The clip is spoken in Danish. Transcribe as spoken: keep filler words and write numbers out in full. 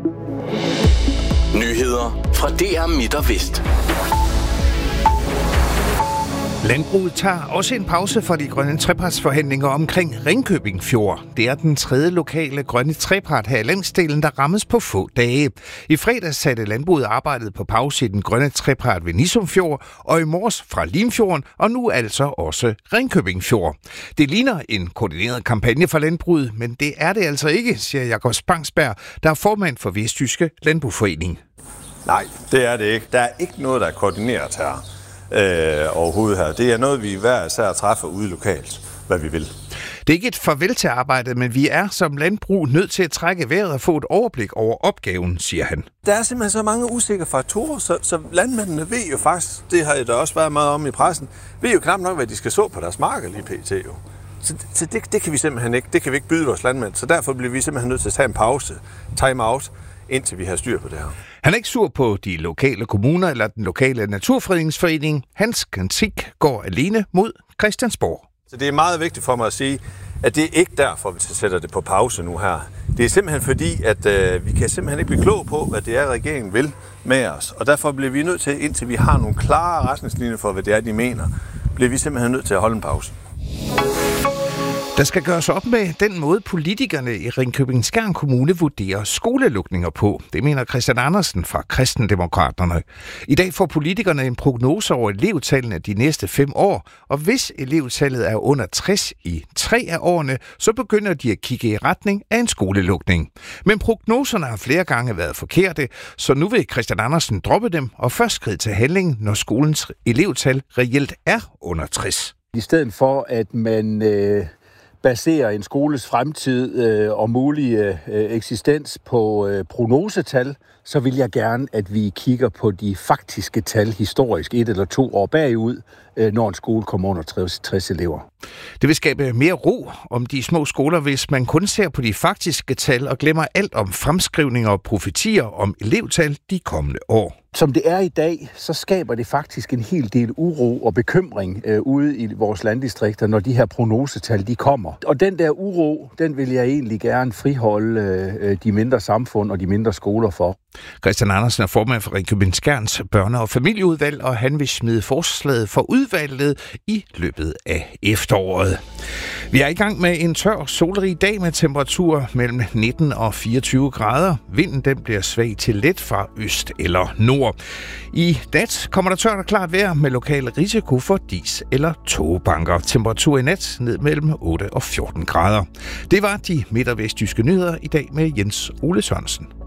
Nyheder fra D R Midt og Vest. Landbruget tager også en pause for de grønne trepartsforhandlinger omkring Ringkøbing Fjord. Det er den tredje lokale grønne trepart her i landsdelen, der rammes på få dage. I fredags satte landbruget arbejdet på pause i den grønne trepart ved Nissum Fjord, og i morges fra Limfjorden, og nu altså også Ringkøbing Fjord. Det ligner en koordineret kampagne for landbruget, men det er det altså ikke, siger Jakob Spangsberg, der er formand for Vestjyske Landbrugsforening. Nej, det er det ikke. Der er ikke noget, der er koordineret her. Øh, overhovedet her. Det er noget, vi hver især træffer ude lokalt, hvad vi vil. Det er ikke et farvel til arbejdet, men vi er som landbrug nødt til at trække vejret og få et overblik over opgaven, siger han. Der er simpelthen så mange usikre faktorer, så, så landmændene ved jo faktisk, det har der også været meget om i pressen, ved jo knap nok, hvad de skal så på deres marker lige pt. Jo. Så, så det, det kan vi simpelthen ikke, det kan vi ikke byde vores landmænd, så derfor bliver vi simpelthen nødt til at tage en pause, time out, indtil vi har styr på det her. Han er ikke sur på de lokale kommuner eller den lokale naturfredningsforening. Hans kritik går alene mod Christiansborg. Så det er meget vigtigt for mig at sige, at det er ikke derfor, vi sætter det på pause nu her. Det er simpelthen fordi, at øh, vi kan simpelthen ikke blive klog på, hvad det er, regeringen vil med os. Og derfor bliver vi nødt til, indtil vi har nogle klare retningslinjer for, hvad det er, de mener, bliver vi simpelthen nødt til at holde en pause. Der skal gøres op med den måde, politikerne i Ringkøbing-Skjern Kommune vurderer skolelukninger på. Det mener Christian Andersen fra Kristendemokraterne. I dag får politikerne en prognose over elevtallene de næste fem år, og hvis elevtallet er under tres i tre af årene, så begynder de at kigge i retning af en skolelukning. Men prognoserne har flere gange været forkerte, så nu vil Christian Andersen droppe dem og først skride til handling, når skolens elevtal reelt er under tres. I stedet for, at man øh baserer en skoles fremtid øh, og mulige øh, eksistens på øh, prognosetal, så vil jeg gerne, at vi kigger på de faktiske tal historisk et eller to år bagud, øh, når en skole kommer under tres elever. Det vil skabe mere ro om de små skoler, hvis man kun ser på de faktiske tal og glemmer alt om fremskrivninger og profetier om elevtal de kommende år. Som det er i dag, så skaber det faktisk en hel del uro og bekymring øh, ude i vores landdistrikter, når de her prognosetal de kommer. Og den der uro, den vil jeg egentlig gerne friholde øh, de mindre samfund og de mindre skoler for. Christian Andersen er formand for Ringkøbing-Skjerns børne- og familieudvalg, og han vil smide forslaget for udvalget i løbet af efteråret. Vi er i gang med en tør, solrig dag med temperaturer mellem nitten og fireogtyve grader. Vinden den bliver svag til let fra øst eller nord. I nat kommer der tørt og klart vejr med lokal risiko for dis- eller tågebanker. Temperatur i nat ned mellem otte og fjorten grader. Det var de midt- og vestjyske nyheder i dag med Jens Ole Sørensen.